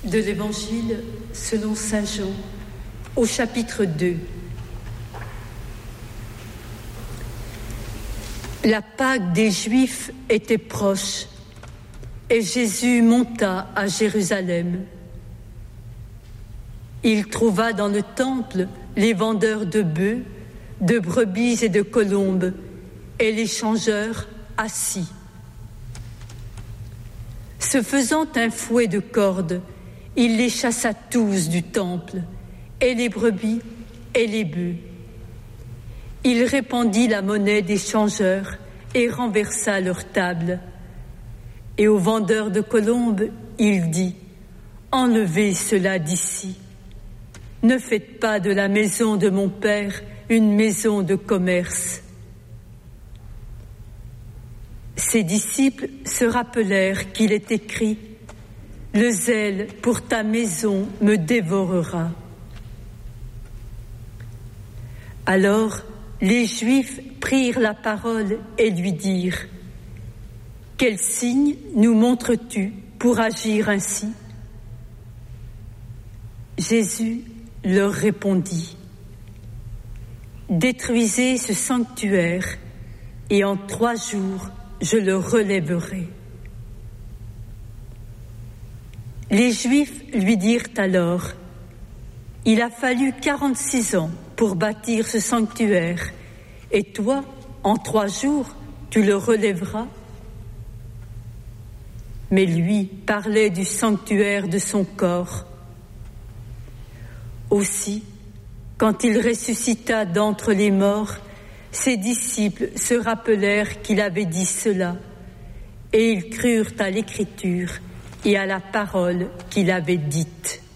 De l'Évangile selon saint Jean, au chapitre 2. La Pâque des Juifs était proche et Jésus monta à Jérusalem. Il trouva dans le temple les vendeurs de bœufs, de brebis et de colombes et les changeurs assis. Se faisant un fouet de cordes, il les chassa tous du temple, et les brebis et les bœufs. Il répandit la monnaie des changeurs et renversa leur table. Et aux vendeurs de colombes, il dit : enlevez cela d'ici. Ne faites pas de la maison de mon Père une maison de commerce. Ses disciples se rappelèrent qu'il est écrit : le zèle pour ta maison me dévorera. Alors les Juifs prirent la parole et lui dirent : quel signe nous montres-tu pour agir ainsi ? Jésus leur répondit : détruisez ce sanctuaire et en 3 jours je le relèverai. Les Juifs lui dirent alors : il a fallu 46 ans pour bâtir ce sanctuaire, et toi, en 3 jours, tu le relèveras ? Mais lui parlait du sanctuaire de son corps. Aussi, quand il ressuscita d'entre les morts, ses disciples se rappelèrent qu'il avait dit cela, et ils crurent à l'Écriture et à la parole qu'il avait dite.